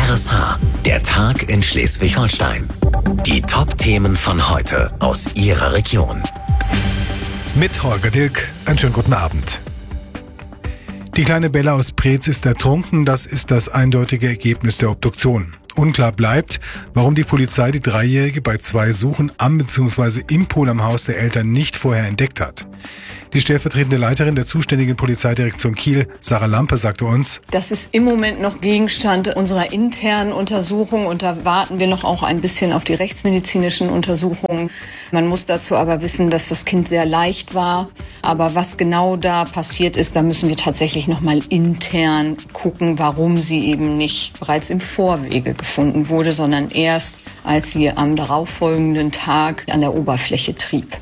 RSH, der Tag in Schleswig-Holstein. Die Top-Themen von heute aus Ihrer Region. Mit Holger Dilk, einen schönen guten Abend. Die kleine Bella aus Preetz ist ertrunken, das ist das eindeutige Ergebnis der Obduktion. Unklar bleibt, warum die Polizei die Dreijährige bei 2 Suchen am bzw. im Pool am Haus der Eltern nicht vorher entdeckt hat. Die stellvertretende Leiterin der zuständigen Polizeidirektion Kiel, Sarah Lampe, sagte uns: Das ist im Moment noch Gegenstand unserer internen Untersuchung und da warten wir noch auch ein bisschen auf die rechtsmedizinischen Untersuchungen. Man muss dazu aber wissen, dass das Kind sehr leicht war. Aber was genau da passiert ist, da müssen wir tatsächlich noch mal intern gucken, warum sie eben nicht bereits im Vorwege gefunden wurde, sondern erst, als sie am darauffolgenden Tag an der Oberfläche trieb.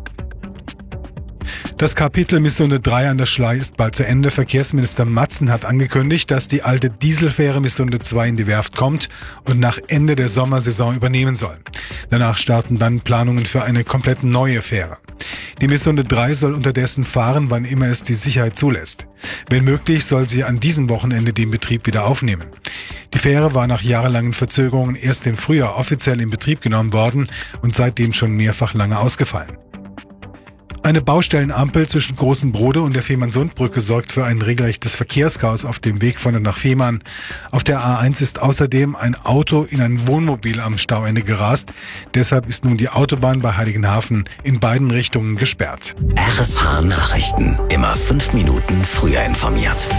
Das Kapitel Missunde 3 an der Schlei ist bald zu Ende. Verkehrsminister Matzen hat angekündigt, dass die alte Dieselfähre Missunde 2 in die Werft kommt und nach Ende der Sommersaison übernehmen soll. Danach starten dann Planungen für eine komplett neue Fähre. Die Missunde 3 soll unterdessen fahren, wann immer es die Sicherheit zulässt. Wenn möglich, soll sie an diesem Wochenende den Betrieb wieder aufnehmen. Die Fähre war nach jahrelangen Verzögerungen erst im Frühjahr offiziell in Betrieb genommen worden und seitdem schon mehrfach lange ausgefallen. Eine Baustellenampel zwischen Großen Brode und der Fehmarnsundbrücke sorgt für ein regelrechtes Verkehrschaos auf dem Weg von und nach Fehmarn. Auf der A1 ist außerdem ein Auto in ein Wohnmobil am Stauende gerast. Deshalb ist nun die Autobahn bei Heiligenhafen in beiden Richtungen gesperrt. RSH Nachrichten, immer 5 Minuten früher informiert.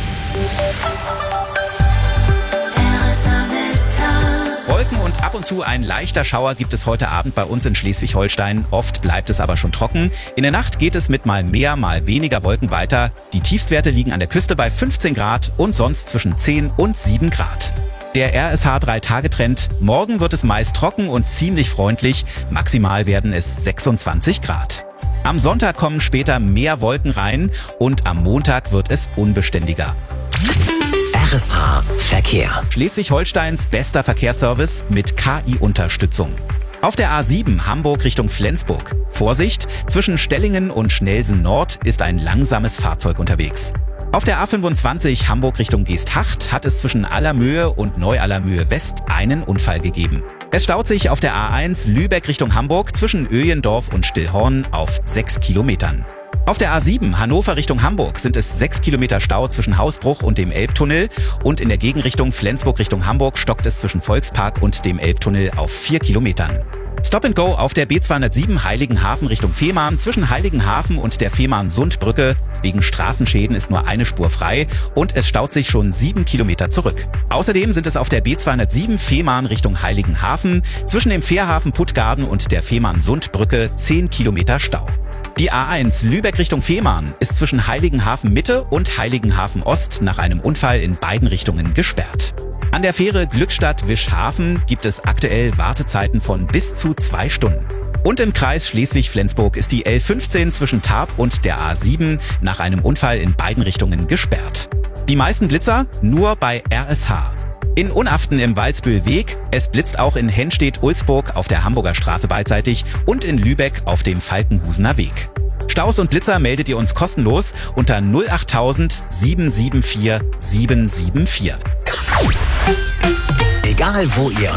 Wolken und ab und zu ein leichter Schauer gibt es heute Abend bei uns in Schleswig-Holstein. Oft bleibt es aber schon trocken. In der Nacht geht es mit mal mehr, mal weniger Wolken weiter. Die Tiefstwerte liegen an der Küste bei 15 Grad und sonst zwischen 10 und 7 Grad. Der RSH 3-Tage-Trend. Morgen wird es meist trocken und ziemlich freundlich. Maximal werden es 26 Grad. Am Sonntag kommen später mehr Wolken rein und am Montag wird es unbeständiger. RSH Verkehr. Schleswig-Holsteins bester Verkehrsservice mit KI-Unterstützung. Auf der A7 Hamburg Richtung Flensburg. Vorsicht, zwischen Stellingen und Schnelsen Nord ist ein langsames Fahrzeug unterwegs. Auf der A25 Hamburg Richtung Geesthacht hat es zwischen Allermöhe und Neu-Allermöhe West einen Unfall gegeben. Es staut sich auf der A1 Lübeck Richtung Hamburg zwischen Öjendorf und Stillhorn auf 6 Kilometern. Auf der A7 Hannover Richtung Hamburg sind es 6 Kilometer Stau zwischen Hausbruch und dem Elbtunnel und in der Gegenrichtung Flensburg Richtung Hamburg stockt es zwischen Volkspark und dem Elbtunnel auf 4 Kilometern. Stop and Go auf der B207 Heiligenhafen Richtung Fehmarn zwischen Heiligenhafen und der Fehmarnsundbrücke. Wegen Straßenschäden ist nur eine Spur frei und es staut sich schon 7 Kilometer zurück. Außerdem sind es auf der B207 Fehmarn Richtung Heiligenhafen zwischen dem Fährhafen Puttgarden und der Fehmarnsundbrücke 10 Kilometer Stau. Die A1 Lübeck Richtung Fehmarn ist zwischen Heiligenhafen Mitte und Heiligenhafen Ost nach einem Unfall in beiden Richtungen gesperrt. An der Fähre Glückstadt-Wischhafen gibt es aktuell Wartezeiten von bis zu 2 Stunden. Und im Kreis Schleswig-Flensburg ist die L15 zwischen Tarp und der A7 nach einem Unfall in beiden Richtungen gesperrt. Die meisten Blitzer nur bei RSH. In Unaften im Walsbühlweg, es blitzt auch in Hennstedt-Ulzburg auf der Hamburger Straße beidseitig und in Lübeck auf dem Falkenhusener Weg. Staus und Blitzer meldet ihr uns kostenlos unter 08000 774 774. Egal wo ihr